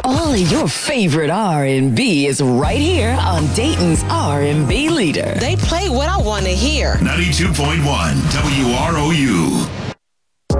All of your favorite R&B is right here on Dayton's R&B leader. They play what I want to hear. 92.1 WROU.